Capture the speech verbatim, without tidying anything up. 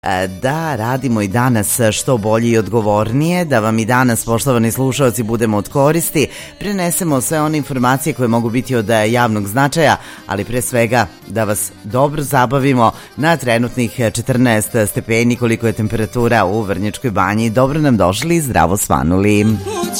da radimo i danas što bolje i odgovornije, da vam i danas, poštovani slušalci, budemo od koristi, prenesemo sve one informacije koje mogu biti od javnog značaja, ali pre svega da vas dobro zabavimo na trenutnih četrnaest stepeni koliko je temperatura u Vrnjačkoj Banji. Dobro nam došli i zdravo svanuli.